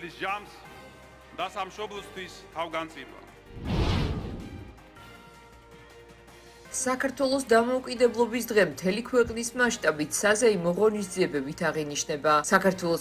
მშობლისთვის ჯამს და სამშობლოსთვის თავგანწირვა. საქართველოს დამოუკიდებლობის დღე მთელი ქვეყნის მასშტაბით საზეიმო ღონისძიებებით აღინიშნება. საქართველოს